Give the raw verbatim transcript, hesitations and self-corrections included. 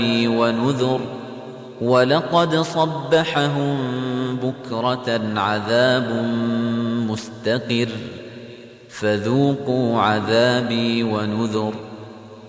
ونذر ولقد صبحهم بكرة عذاب مستقر فذوقوا عذابي ونذر